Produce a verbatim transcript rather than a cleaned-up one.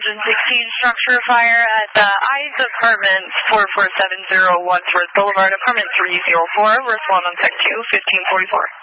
engine sixteen, structure fire at the I's Apartments, four four seven zero Wadsworth Boulevard, apartment three oh four, verse one on sec two, fifteen forty-four.